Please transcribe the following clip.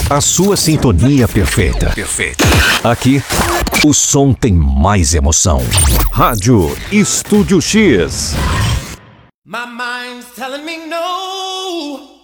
A sua sintonia perfeita. Aqui, o som tem mais emoção. Rádio Estúdio X. My mind's telling me no.